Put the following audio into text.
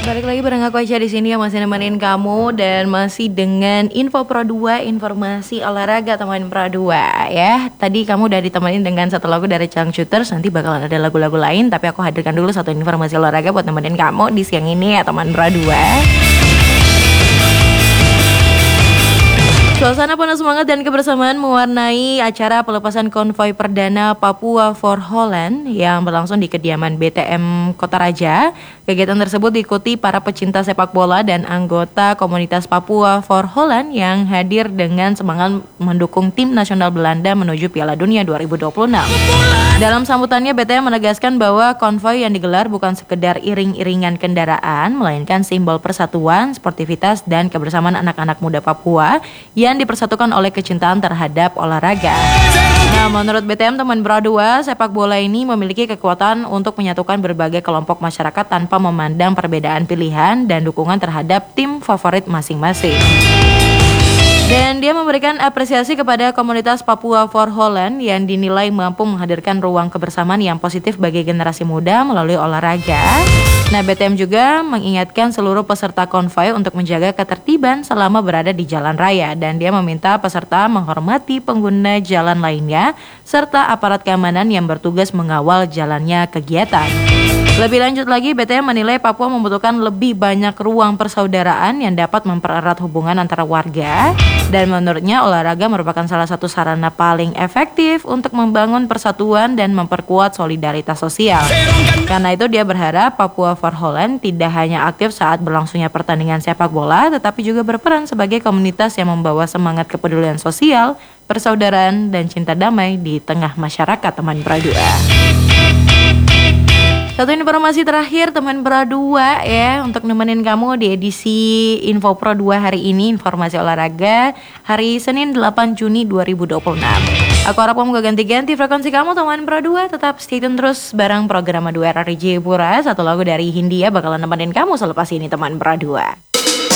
Balik lagi bareng aku Aisyah di sini yang masih nemenin kamu dan masih dengan info Pro 2, informasi olahraga teman Pro 2 ya. Tadi kamu udah ditemenin dengan satu lagu dari Changcuters, nanti bakalan ada lagu-lagu lain tapi aku hadirkan dulu satu informasi olahraga buat nemenin kamu di siang ini ya teman Pro 2. Suasana penuh semangat dan kebersamaan mewarnai acara pelepasan konvoi perdana Papua for Holland yang berlangsung di kediaman BTM Kota Raja. Kegiatan tersebut diikuti para pecinta sepak bola dan anggota komunitas Papua for Holland yang hadir dengan semangat mendukung tim nasional Belanda menuju Piala Dunia 2026. Dalam sambutannya, BTM menegaskan bahwa konvoi yang digelar bukan sekedar iring-iringan kendaraan, melainkan simbol persatuan, sportivitas, dan kebersamaan anak-anak muda Papua yang dipersatukan oleh kecintaan terhadap olahraga. Nah, menurut BTM teman Pro 2, sepak bola ini memiliki kekuatan untuk menyatukan berbagai kelompok masyarakat tanpa memandang perbedaan pilihan dan dukungan terhadap tim favorit masing-masing. Dan dia memberikan apresiasi kepada komunitas Papua for Holland yang dinilai mampu menghadirkan ruang kebersamaan yang positif bagi generasi muda melalui olahraga. Nah, BTM juga mengingatkan seluruh peserta konvoi untuk menjaga ketertiban selama berada di jalan raya. Dan dia meminta peserta menghormati pengguna jalan lainnya serta aparat keamanan yang bertugas mengawal jalannya kegiatan. Lebih lanjut lagi, BTM menilai Papua membutuhkan lebih banyak ruang persaudaraan yang dapat mempererat hubungan antara warga. Dan menurutnya olahraga merupakan salah satu sarana paling efektif untuk membangun persatuan dan memperkuat solidaritas sosial. Karena itu dia berharap Papua for Holland tidak hanya aktif saat berlangsungnya pertandingan sepak bola, tetapi juga berperan sebagai komunitas yang membawa semangat kepedulian sosial, persaudaraan, dan cinta damai di tengah masyarakat teman Pro 2. Satu informasi terakhir teman Pro 2 ya, untuk nemenin kamu di edisi Info Pro 2 hari ini, informasi olahraga hari Senin 8 Juni 2026. Aku harap kamu gak ganti-ganti frekuensi kamu teman Pro 2, tetap stay tune terus bareng program 2 RRJ Pura. Satu lagu dari Hindia bakalan nemenin kamu selepas ini teman Pro 2.